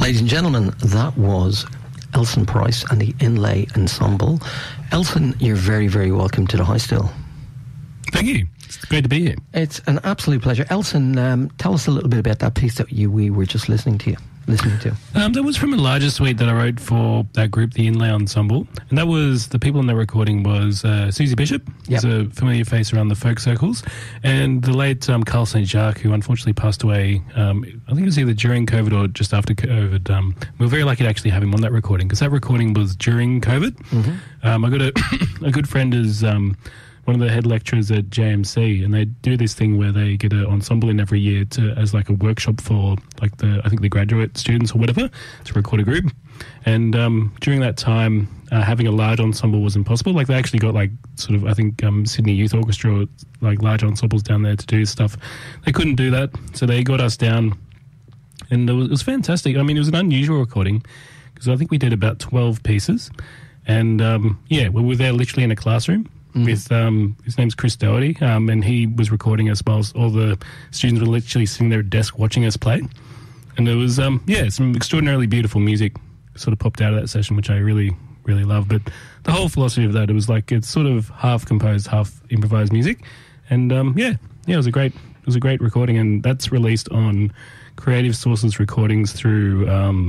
Ladies and gentlemen, that was Elson Price and the Inlay Ensemble. Elson, you're very, very welcome to the High Still. Thank you. It's great to be here. It's an absolute pleasure. Elson, tell us a little bit about that piece that we were just listening to. That was from a larger suite that I wrote for that group, the Inlay Ensemble. And that was, the people in the recording was Susie Bishop, who's a familiar face around the folk circles, and the late Carl St. Jacques, who unfortunately passed away, I think it was either during COVID or just after COVID. We were very lucky to actually have him on that recording, because that recording was during COVID. Mm-hmm. I got a good friend is one of the head lecturers at JMC, and they do this thing where they get an ensemble in every year as like a workshop for like the graduate students or whatever to record a group. And during that time, having a large ensemble was impossible. Like they actually got like sort of, I think Sydney Youth Orchestra, like large ensembles down there to do stuff. They couldn't do that, so they got us down, and it was fantastic. I mean, it was an unusual recording because I think we did about 12 pieces, and we were there literally in a classroom. With his name's Chris Doherty, and he was recording us whilst all the students were literally sitting there at a desk watching us play. And there was some extraordinarily beautiful music sort of popped out of that session, which I really, really love. But the whole philosophy of that, it was like it's sort of half composed, half improvised music, and it was a great recording, and that's released on Creative Sources Recordings through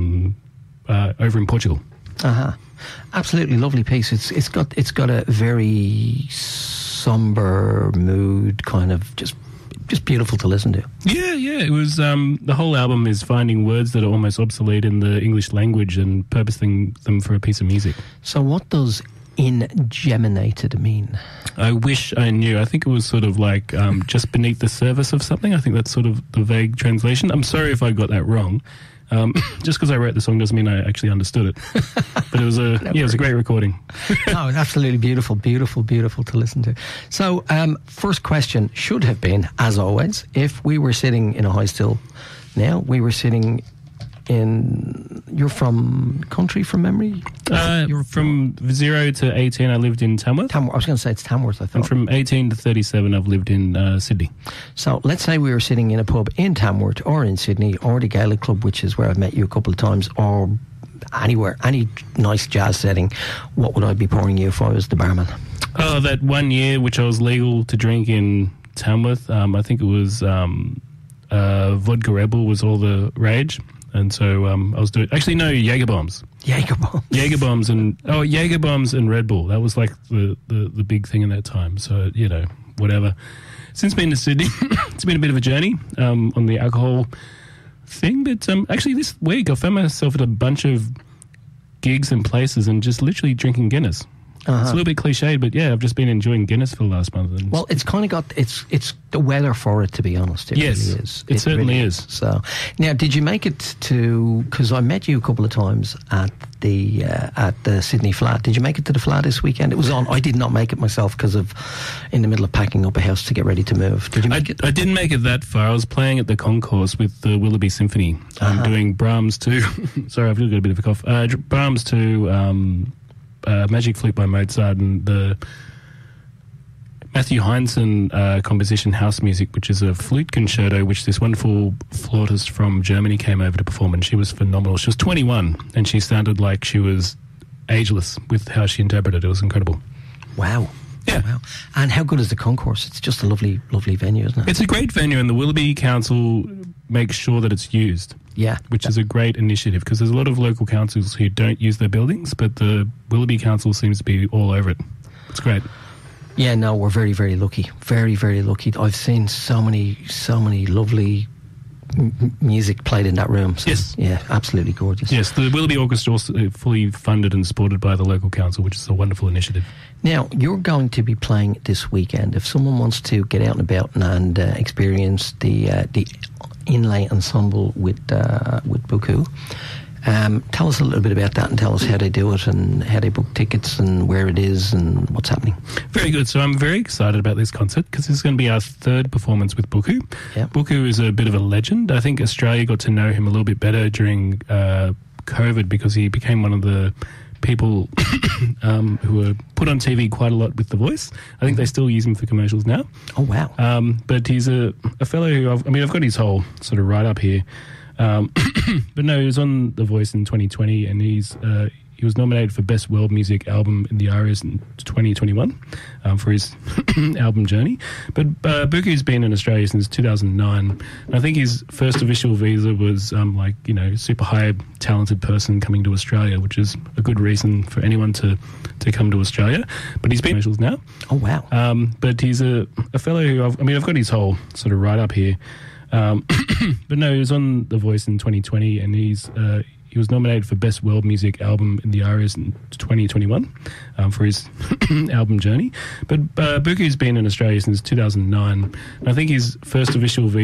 over in Portugal. Absolutely lovely piece. It's got a very somber mood, kind of just beautiful to listen to. Yeah. It was the whole album is finding words that are almost obsolete in the English language and purposing them for a piece of music. So what does ingeminated mean? I wish I knew. I think it was sort of like just beneath the surface of something. I think that's sort of the vague translation. I'm sorry if I got that wrong. Just because I wrote the song doesn't mean I actually understood it. But it was a great recording. No, absolutely beautiful to listen to. So, first question should have been, as always, if we were sitting in a high still now, we were sitting in... You're from country, from memory? You're from 0 to 18, I lived in Tamworth. I was going to say it's Tamworth, I thought. And from 18 to 37, I've lived in Sydney. So let's say we were sitting in a pub in Tamworth or in Sydney or the Gaelic Club, which is where I've met you a couple of times, or anywhere, any nice jazz setting. What would I be pouring you if I was the barman? Oh, that 1 year which I was legal to drink in Tamworth, I think it was Vodka Rebel was all the rage. And so I was doing... Actually, no, Jaeger Bombs. Jaeger Bombs and Red Bull. That was like the big thing in that time. So, whatever. Since being to Sydney, it's been a bit of a journey on the alcohol thing. But actually this week I found myself at a bunch of gigs and places and just literally drinking Guinness. It's a little bit cliched, but yeah, I've just been enjoying Guinness for the last month. And well, it's kind of got it's the weather for it, to be honest. Yes, really is. It certainly really is. So, now, did you make it to? Because I met you a couple of times at the Sydney Flat. Did you make it to the Flat this weekend? It was on. I did not make it myself because of in the middle of packing up a house to get ready to move. Did you make it? I didn't make it that far. I was playing at the concourse with the Willoughby Symphony, doing Brahms to. Sorry, I've got a bit of a cough. Brahms to. Magic Flute by Mozart and the Matthew Heinzen composition House Music, which is a flute concerto which this wonderful flautist from Germany came over to perform, and she was phenomenal. She was 21 and she sounded like she was ageless with how she interpreted it. It was incredible. Wow. Yeah. Wow. And how good is the concourse? It's just a lovely venue, isn't it? It's a great venue, and the Willoughby Council makes sure that it's used. Yeah. Which is a great initiative, because there's a lot of local councils who don't use their buildings, but the Willoughby Council seems to be all over it. It's great. Yeah, no, we're very, very lucky. Very, very lucky. I've seen so many lovely music played in that room. So, yes. Yeah, absolutely gorgeous. Yes, the Willoughby Orchestra is fully funded and supported by the local council, which is a wonderful initiative. Now, you're going to be playing this weekend. If someone wants to get out and about and experience the Inlay Ensemble with Buku, tell us a little bit about that and tell us how they do it and how they book tickets and where it is and what's happening. Very good. So I'm very excited about this concert because this is going to be our third performance with Buku. Yep. Buku is a bit of a legend. I think Australia got to know him a little bit better during COVID because he became one of the people who were put on TV quite a lot with The Voice. I think they still use him for commercials now. Oh, wow. But he's a fellow who, I've got his whole sort of write-up here. But no, he was on The Voice in 2020, and he was nominated for Best World Music Album in the ARIAs in 2021 for his album Journey. But Buku's been in Australia since 2009. And I think his first official visa was super high talented person coming to Australia, which is a good reason for anyone to come to Australia. But he's been commercials now. Oh, wow. But he's a fellow who, I've got his whole sort of write-up here. But no, he was on The Voice in 2020, and he was nominated for Best World Music Album in the ARIAs in 2021 for his album Journey. But Buku's been in Australia since 2009. And I think his first official visa